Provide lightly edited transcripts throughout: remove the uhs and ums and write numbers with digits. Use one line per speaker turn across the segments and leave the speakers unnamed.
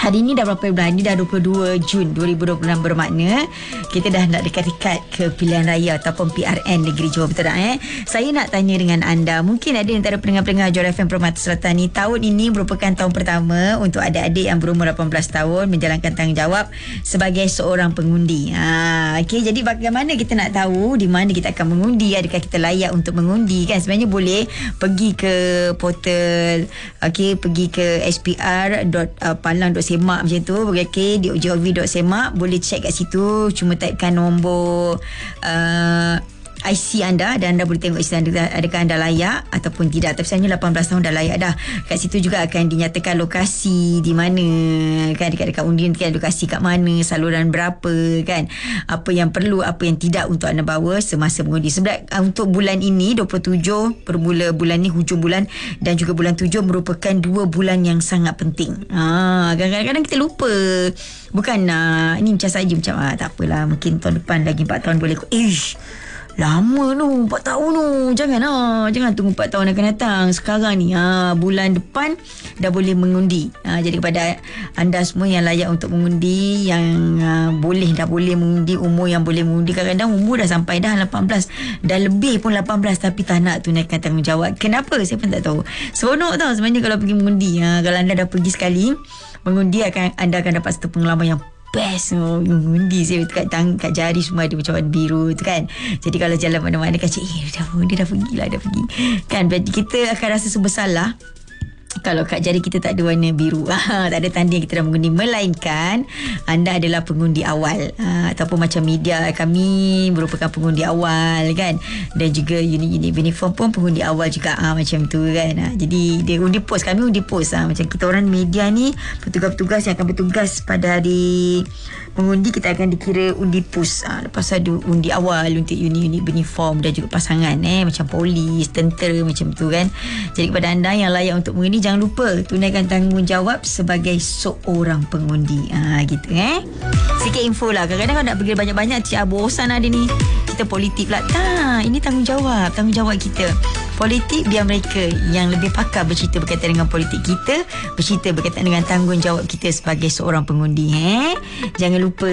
Hari ni dah berapa bulan? Ni dah 22 Jun 2026, bermakna kita dah nak dekat-dekat ke pilihan raya ataupun PRN Negeri Johor, betul tak? Saya nak tanya dengan anda, mungkin ada antara pendengar-pendengar Johor FM Permata Selatan ni, tahun ini merupakan tahun pertama untuk adik-adik yang berumur 18 tahun menjalankan tanggungjawab sebagai seorang pengundi. Okey, jadi bagaimana kita nak tahu di mana kita akan mengundi, adakah kita layak untuk mengundi kan? Sebenarnya boleh pergi ke portal, okey, pergi ke spr.palang.semak macam tu, okey, di gov.semak, boleh check kat situ, cuma typekan nombor IC anda dan anda boleh tengok IC anda, adakah anda layak ataupun tidak. Tapi sebenarnya 18 tahun dah layak dah. Kat situ juga akan dinyatakan lokasi di mana kan, dekat undian kan, lokasi kat mana, saluran berapa kan, apa yang perlu, apa yang tidak untuk anda bawa semasa mengundi. Sebab untuk bulan ini 27 bermula bulan ni, hujung bulan dan juga bulan 7 merupakan 2 bulan yang sangat penting. Kadang-kadang kita lupa. Bukan ini macam saja macam tak apalah, mungkin tahun depan lagi 4 tahun boleh. Lama tu 4 tahun tu. Jangan tunggu 4 tahun akan datang. Sekarang ni bulan depan dah boleh mengundi. Jadi kepada anda semua yang layak untuk mengundi, yang dah boleh mengundi, umur yang boleh mengundi, kadang-kadang umur dah sampai dah 18, dah lebih pun 18 tapi tak nak tunaikan tanggungjawab. Kenapa? Saya pun tak tahu. Seronok tau sebenarnya kalau pergi mengundi. Kalau anda dah pergi sekali mengundi, anda akan dapat satu pengalaman yang best. Mengundi saya kat jari semua ada macam warna biru tu kan. Jadi kalau jalan mana-mana kan, dia dah pergi kan. Kita akan rasa bersalah kalau kat jari kita tak ada warna biru, tak ada tanda yang kita dah mengundi, melainkan anda adalah pengundi awal, ataupun macam media kami merupakan pengundi awal kan, dan juga unit-unit uniform pun pengundi awal juga, macam tu kan. Jadi dia undi pos, kami undi pos, macam kita orang media ni, petugas-petugas yang akan bertugas pada hari mengundi, kita akan dikira undi pos. Lepas ada undi awal untuk unit-unit uniform dan juga pasangan macam polis, tentera, macam tu kan. Jadi kepada anda yang layak untuk mengundi, jangan lupa tunaikan tanggungjawab sebagai seorang pengundi. Gitu sikit info lah. Kadang-kadang kalau nak pergi banyak-banyak, bosan ada ni, kita politik pula. Ini tanggungjawab kita. Politik biar mereka yang lebih pakar bercerita berkaitan dengan politik, kita bercerita berkaitan dengan tanggungjawab kita sebagai seorang pengundi. Jangan lupa.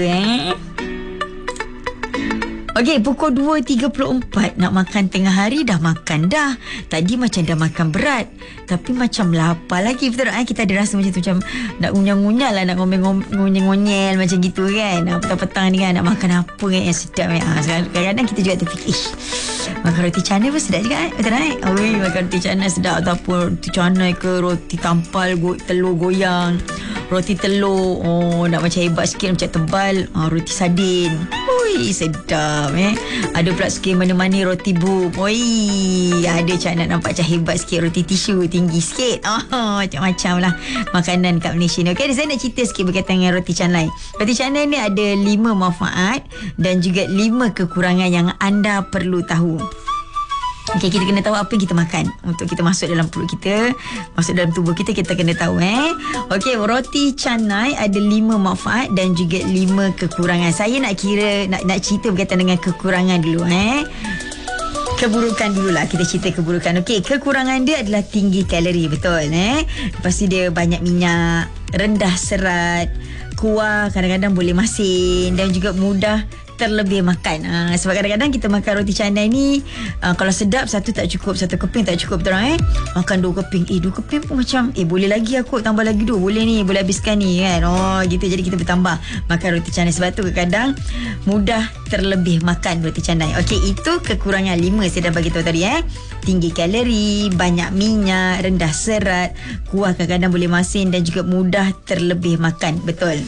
Okey, pukul 2.34 nak makan tengah hari, dah makan dah. Tadi macam dah makan berat, tapi macam lapar lagi, betul tak? Kita ada rasa macam tu, macam nak ngunyah-ngunyah lah, nak ngonyel macam gitu kan. Petang-petang ni kan, nak makan apa yang sedap. Kadang-kadang kita juga terfikir, makan roti canai pun sedap juga betul tak? Makan roti canai sedap, ataupun roti canai ke roti tampal, telur goyang, roti telur, nak macam hebat sikit, macam tebal, roti sardin. Sedap Ada pula sikit mana-mana roti bub. Ada macam nak nampak macam hebat sikit, roti tisu tinggi sikit. Macam-macam lah makanan kat Malaysia ni. Okay, saya nak cerita sikit berkaitan dengan roti canai. Roti canai ni ada 5 manfaat dan juga 5 kekurangan yang anda perlu tahu. Okay, kita kena tahu apa yang kita makan untuk kita masuk dalam perut kita, masuk dalam tubuh kita, kita kena tahu. Okay, roti canai ada 5 manfaat dan juga 5 kekurangan. Saya nak cerita berkaitan dengan kekurangan dulu. Keburukan dululah, kita cerita keburukan. Okey, kekurangan dia adalah tinggi kalori, betul. Lepas tu dia banyak minyak, rendah serat, kuah kadang-kadang boleh masin dan juga mudah terlebih makan. Sebab kadang-kadang kita makan roti canai ni, kalau sedap, satu tak cukup, satu keping tak cukup, betul makan 2 keping. 2 keping pun macam boleh lagi aku tambah lagi 2, boleh ni, boleh habiskan ni kan. Gitu. Jadi kita bertambah makan roti canai. Sebab tu kadang-kadang mudah terlebih makan roti canai. Okey, itu kekurangan 5 saya dah bagi tahu tadi. Tinggi kalori, banyak minyak, rendah serat, kuah kadang-kadang boleh masin dan juga mudah terlebih makan. Betul.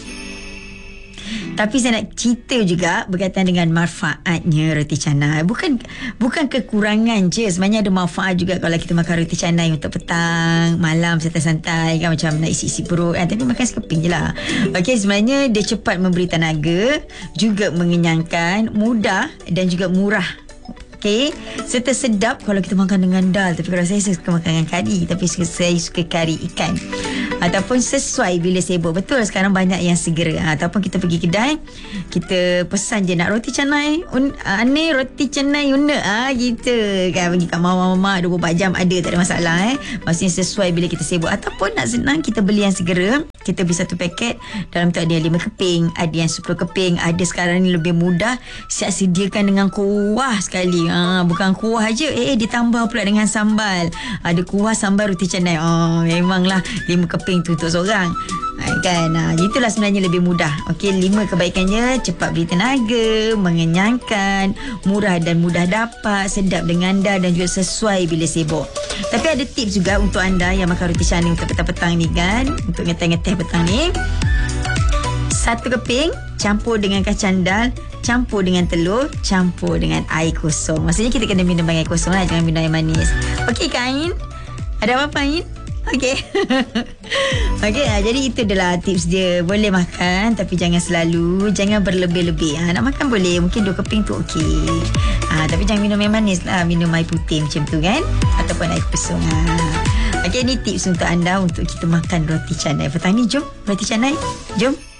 Tapi saya nak cerita juga berkaitan dengan manfaatnya roti canai. Bukan kekurangan je, sebenarnya ada manfaat juga kalau kita makan roti canai untuk petang, malam, santai-santai kan, macam nak isi-isi perut kan. Tapi makan sekeping je lah. Okey, sebenarnya dia cepat memberi tenaga, juga mengenyangkan, mudah dan juga murah. Okey, serta sedap kalau kita makan dengan dal. Tapi kalau saya suka makan dengan kari, tapi saya suka kari ikan. Ataupun sesuai bila sibuk. Betul, sekarang banyak yang segera. Ataupun kita pergi kedai, kita pesan je nak roti canai, ni roti canai una, gitu kan. Pergi kat mama-mama 24 jam ada, tak ada masalah. Maksudnya sesuai bila kita sibuk. Ataupun nak senang, kita beli yang segera. kita beli satu paket, dalam tu ada 5 keping, ada yang 10 keping, ada sekarang ni lebih mudah, siap sediakan dengan kuah sekali. Bukan kuah aja, ditambah pula dengan sambal. Ada kuah sambal roti canai. Memanglah 5 keping tu untuk seorang. Kan, itulah sebenarnya lebih mudah. Okey, 5 kebaikannya: cepat beri tenaga, mengenyangkan, murah dan mudah dapat, sedap dengan anda dan juga sesuai bila sibuk. Tapi ada tips juga untuk anda yang makan roti canai untuk petang-petang ni kan, untuk ngeteh-ngeteh petang ni. 1 keping campur dengan kacang dal, campur dengan telur, campur dengan air kosong. Maksudnya kita kena minum air kosong lah, jangan minum air manis. Okey kan, Ain? Ada apa-apa, Ain? Okey. Okey, jadi itu adalah tips dia. Boleh makan tapi jangan selalu, jangan berlebih-lebih. Nak makan boleh, mungkin 2 keping tu okey. Tapi jangan minum air manis lah, minum air putih macam tu kan, ataupun air kosong. Okey, ni tips untuk anda untuk kita makan roti canai petang ni. Jom roti canai, jom.